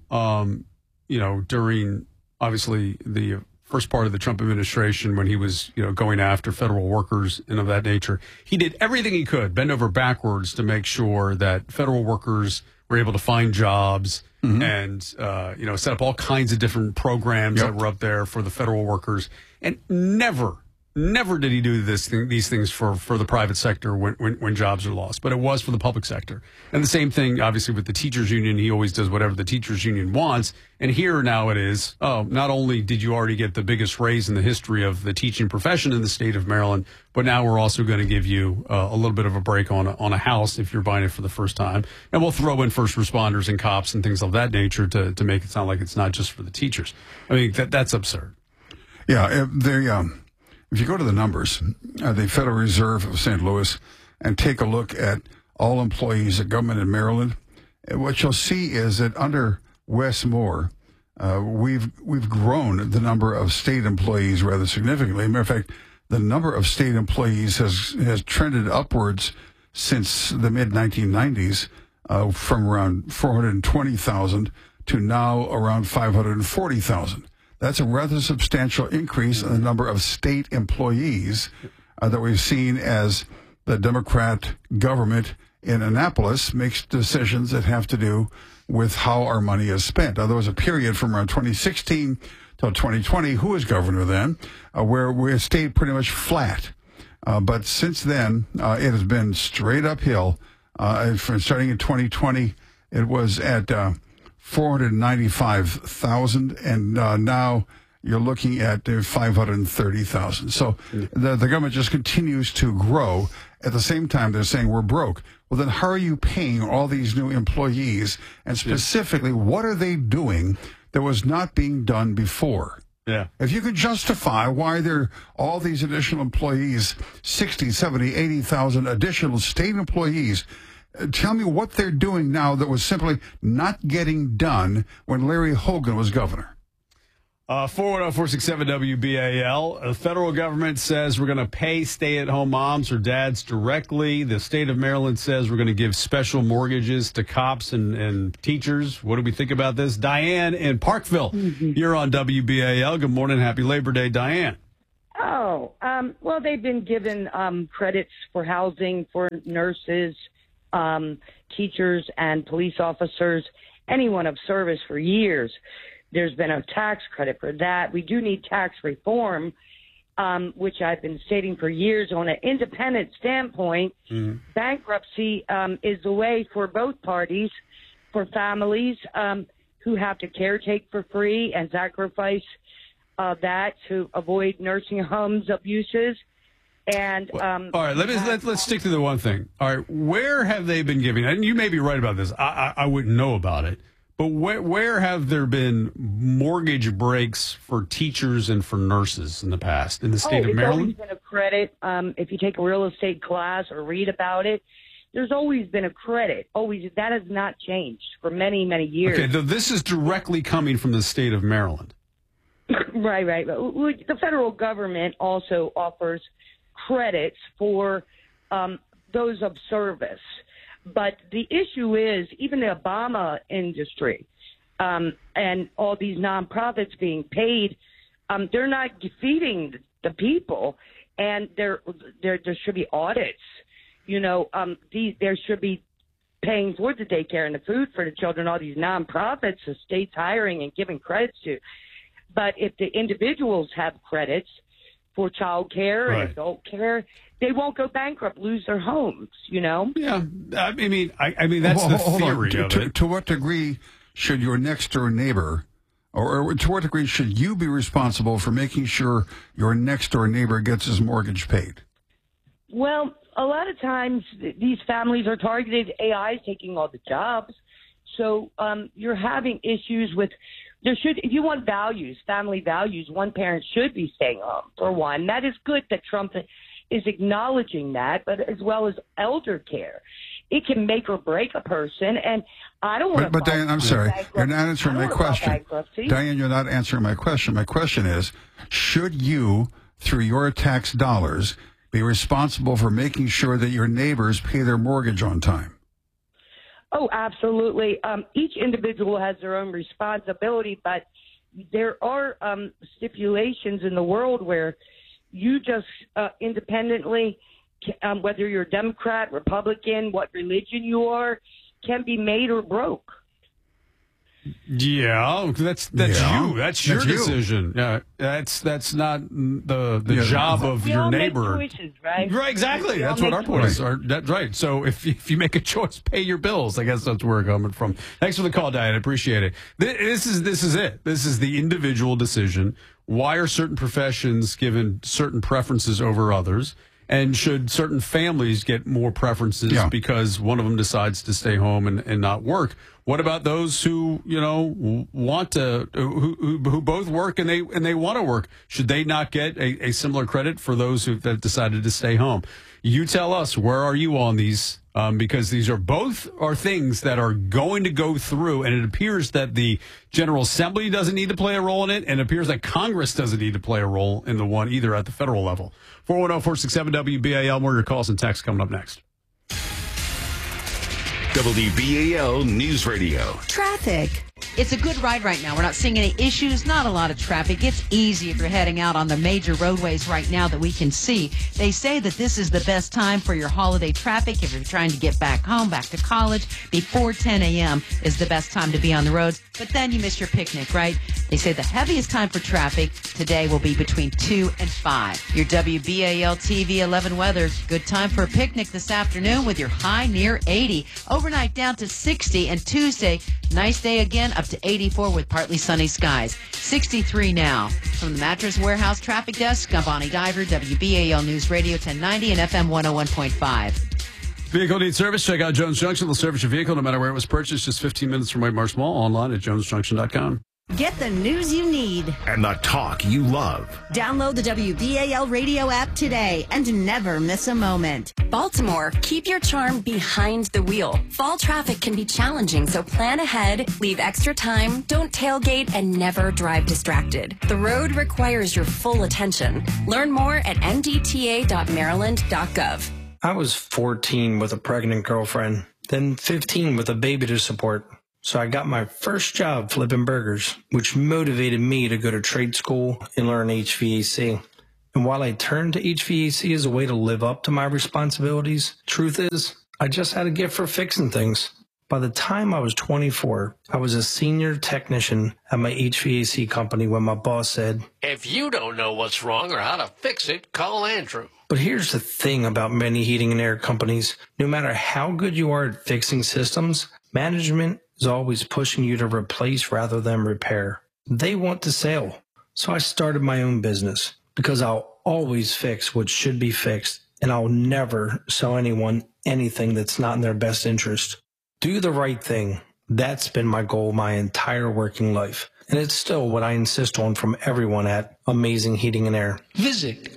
during obviously the first part of the Trump administration when he was going after federal workers and of that nature, he did everything he could, bend over backwards, to make sure that federal workers were able to find jobs and set up all kinds of different programs that were up there for the federal workers, and never did he do these things for the private sector when jobs are lost. But it was for the public sector. And the same thing, obviously, with the teachers union. He always does whatever the teachers union wants. And here now it is, not only did you already get the biggest raise in the history of the teaching profession in the state of Maryland, but now we're also going to give you a little bit of a break on a house if you're buying it for the first time. And we'll throw in first responders and cops and things of that nature to make it sound like it's not just for the teachers. I mean, that's absurd. Yeah, if you go to the numbers, the Federal Reserve of St. Louis, and take a look at all employees of government in Maryland, what you'll see is that under Wes Moore, we've grown the number of state employees rather significantly. As a matter of fact, the number of state employees has trended upwards since the mid-1990s, from around 420,000 to now around 540,000. That's a rather substantial increase in the number of state employees that we've seen as the Democrat government in Annapolis makes decisions that have to do with how our money is spent. Now, there was a period from around 2016 till 2020, who was governor then, where we stayed pretty much flat. But since then, it has been straight uphill. Starting in 2020, it was at 495,000, and now you're looking at 530,000. So the government just continues to grow, At the same time, they're saying we're broke. Well, then how are you paying all these new employees? And specifically, what are they doing that was not being done before? Yeah. If you could justify why there are all these additional employees, 60, 70, 80,000 additional state employees, tell me what they're doing now that was simply not getting done when Larry Hogan was governor. 410-467-WBAL. The federal government says we're going to pay stay-at-home moms or dads directly. The state of Maryland says we're going to give special mortgages to cops and teachers. What do we think about this? Diane in Parkville, you're on WBAL. Good morning. Happy Labor Day, Diane. Oh, well, they've been given credits for housing for nurses, teachers, and police officers, anyone of service for years. There's been a tax credit for that. We do need tax reform, which I've been stating for years. On an independent standpoint, bankruptcy is the way for both parties, for families who have to caretake for free and sacrifice that to avoid nursing homes abuses. And all right, let's stick to the one thing. All right, where have they been giving? And you may be right about this. I wouldn't know about it. But where have there been mortgage breaks for teachers and for nurses in the past in the state of Maryland? It's always been a credit. If you take a real estate class or read about it, there's always been a credit. Always. That has not changed for many, many years. Okay, this is directly coming from the state of Maryland. Right. The federal government also offers credits for those of service. But the issue is, even the Obama industry and all these nonprofits being paid, they're not feeding the people, and there should be audits. There should be paying for the daycare and the food for the children. All these nonprofits, the state's hiring and giving credits to. But if the individuals have credits for child care and adult care, they won't go bankrupt, lose their homes, Yeah. I mean, that's the theory of it. To what degree should your next door neighbor, or to what degree should you be responsible for making sure your next door neighbor gets his mortgage paid? Well, a lot of times these families are targeted. AI is taking all the jobs. So you're having issues with, if you want values, family values, one parent should be staying home, for one. That is good that Trump is acknowledging that, but as well as elder care. It can make or break a person, and I don't want to. But Diane, I'm sorry, you're not answering my question. Diane, you're not answering my question. My question is, should you, through your tax dollars, be responsible for making sure that your neighbors pay their mortgage on time? Oh, absolutely. Each individual has their own responsibility, but there are stipulations in the world where you just independently, whether you're a Democrat, Republican, what religion you are, can be made or broke. Yeah, that's you. That's your decision. Yeah, that's not the job of your neighbor. Make choices, right? Right, exactly. That's what our points are. That's right. So if you make a choice, pay your bills. I guess that's where we're coming from. Thanks for the call, Diane. I appreciate it. This is it. This is the individual decision. Why are certain professions given certain preferences over others? And should certain families get more preferences because one of them decides to stay home and not work? What about those who want to who both work and they want to work? Should they not get a similar credit for those who have decided to stay home? You tell us, where are you on these? Because these are things that are going to go through, and it appears that the General Assembly doesn't need to play a role in it, and it appears that Congress doesn't need to play a role in the one either at the federal level. 410-467-WBAL. More of your calls and texts coming up next. WBAL News Radio. Traffic. It's a good ride right now. We're not seeing any issues, not a lot of traffic. It's easy if you're heading out on the major roadways right now that we can see. They say that this is the best time for your holiday traffic. If you're trying to get back home, back to college, before 10 a.m. is the best time to be on the roads. But then you miss your picnic, right? They say the heaviest time for traffic today will be between 2 and 5. Your WBAL TV 11 weather. Good time for a picnic this afternoon with your high near 80. Overnight down to 60, and Tuesday, nice day again, up to 84 with partly sunny skies. 63 now. From the Mattress Warehouse Traffic Desk, I'm Bonnie Diver, WBAL News Radio 1090 and FM 101.5. Vehicle needs service? Check out Jones Junction. They'll service your vehicle no matter where it was purchased. Just 15 minutes from White Marsh Mall. Online at jonesjunction.com. Get the news you need. And the talk you love. Download the WBAL radio app today and never miss a moment. Baltimore, keep your charm behind the wheel. Fall traffic can be challenging, so plan ahead, leave extra time, don't tailgate, and never drive distracted. The road requires your full attention. Learn more at ndta.maryland.gov. I was 14 with a pregnant girlfriend, then 15 with a baby to support. So I got my first job flipping burgers, which motivated me to go to trade school and learn HVAC. And while I turned to HVAC as a way to live up to my responsibilities, truth is, I just had a gift for fixing things. By the time I was 24, I was a senior technician at my HVAC company when my boss said, "If you don't know what's wrong or how to fix it, call Andrew." But here's the thing about many heating and air companies. No matter how good you are at fixing systems, management is always pushing you to replace rather than repair. They want to sell. So I started my own business because I'll always fix what should be fixed, and I'll never sell anyone anything that's not in their best interest. Do the right thing. That's been my goal my entire working life. And it's still what I insist on from everyone at Amazing Heating and Air. Visit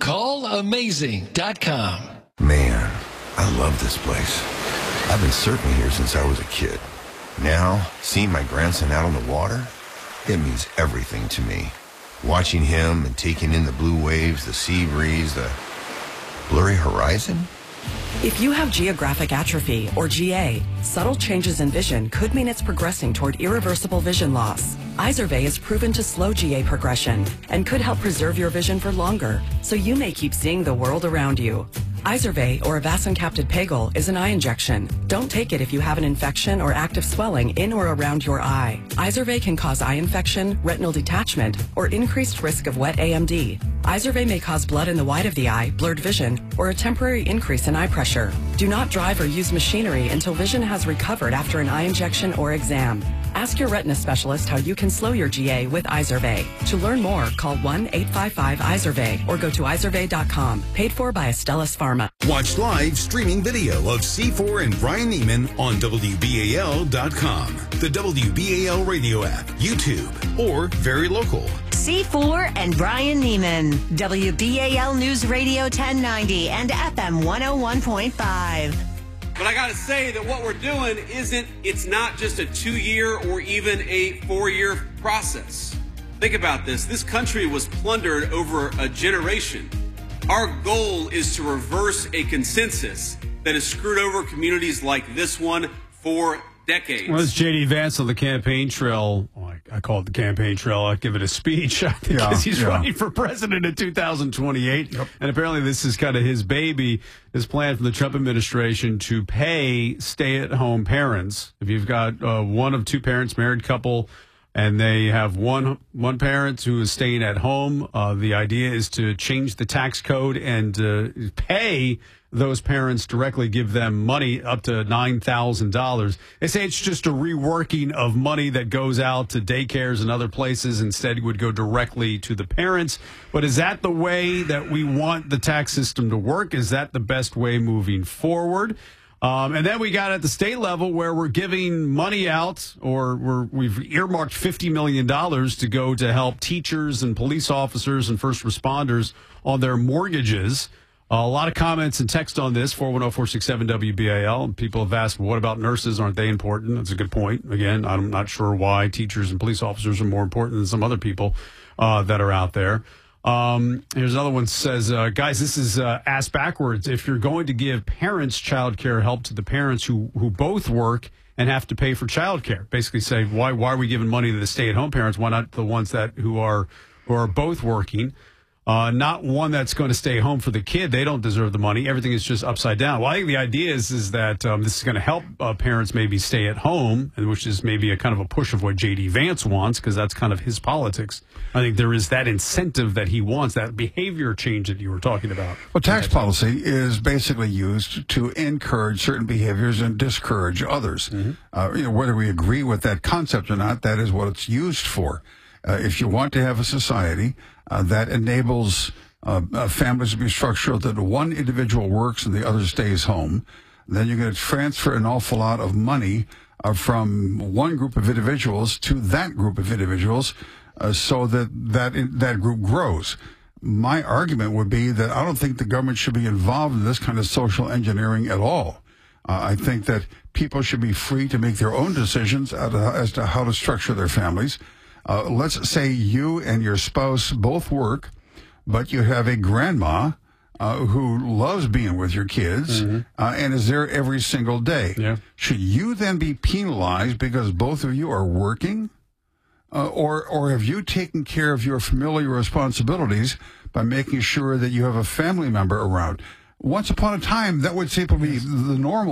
callamazing.com. Man, I love this place. I've been surfing here since I was a kid. Now, seeing my grandson out on the water, it means everything to me. Watching him and taking in the blue waves, the sea breeze, the blurry horizon. If you have geographic atrophy, or GA, subtle changes in vision could mean it's progressing toward irreversible vision loss. Izervay is proven to slow GA progression and could help preserve your vision for longer, so you may keep seeing the world around you. Izervay, or avacincaptad pegol, is an eye injection. Don't take it if you have an infection or active swelling in or around your eye. Izervay can cause eye infection, retinal detachment, or increased risk of wet AMD. Izervay may cause blood in the white of the eye, blurred vision, or a temporary increase in eye pressure. Do not drive or use machinery until vision has recovered after an eye injection or exam. Ask your retina specialist how you can slow your GA with Izervay. To learn more, call 1-855-IZERVAY or go to izervay.com. Paid for by Astellas Pharma. Watch live streaming video of C4 and Brian Neiman on WBAL.com, the WBAL radio app, YouTube, or very local. C4 and Brian Neiman, WBAL News Radio 1090 and FM 101.5. But I got to say that what we're doing it's not just a 2-year or even a 4-year process. Think about this. This country was plundered over a generation. Our goal is to reverse a consensus that has screwed over communities like this one for decades. Well, it's J.D. Vance on the campaign trail. I call it the campaign trail. I'll give it a speech because he's running for president in 2028. Yep. And apparently this is kind of his baby, his plan from the Trump administration to pay stay-at-home parents. If you've got one of two parents, married couple, and they have one parent who is staying at home, the idea is to change the tax code and pay those parents directly, give them money up to $9,000. They say it's just a reworking of money that goes out to daycares and other places. Instead, it would go directly to the parents. But is that the way that we want the tax system to work? Is that the best way moving forward? And then we got at the state level where we're giving money out, or we've earmarked $50 million to go to help teachers and police officers and first responders on their mortgages. A lot of comments and text on this, 410-467-WBAL. People have asked, what about nurses? Aren't they important? That's a good point. Again, I'm not sure why teachers and police officers are more important than some other people that are out there. Here's another one says, guys, this is asked backwards. If you're going to give parents child care help to the parents who both work and have to pay for child care, basically say, why are we giving money to the stay-at-home parents? Why not the ones who are both working? not one that's going to stay home for the kid. They don't deserve the money. Everything is just upside down. Well, I think the idea is that this is going to help parents maybe stay at home, which is maybe a kind of a push of what J.D. Vance wants, because that's kind of his politics. I think there is that incentive that he wants, that behavior change that you were talking about. Well, tax policy is basically used to encourage certain behaviors and discourage others. Whether we agree with that concept or not, that is what it's used for. If you want to have a society that enables families to be structured that one individual works and the other stays home, then you're going to transfer an awful lot of money from one group of individuals to that group of individuals so that group grows. My argument would be that I don't think the government should be involved in this kind of social engineering at all. I think that people should be free to make their own decisions as to how to structure their families. Let's say you and your spouse both work, but you have a grandma who loves being with your kids and is there every single day. Yeah. Should you then be penalized because both of you are working? Or have you taken care of your familial responsibilities by making sure that you have a family member around? Once upon a time, that would simply be the normal.